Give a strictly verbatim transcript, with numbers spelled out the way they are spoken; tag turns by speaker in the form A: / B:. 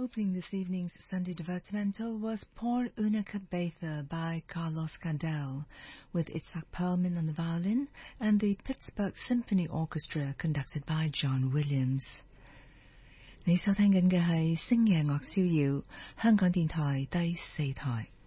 A: Opening this evening's Sunday Divertimento was Por una Cabeza by Carlos Gardel, with Itzhak Perlman on the violin and the Pittsburgh Symphony Orchestra conducted by John Williams. 你收聽緊嘅係星夜樂逍遙，香港電台第四台。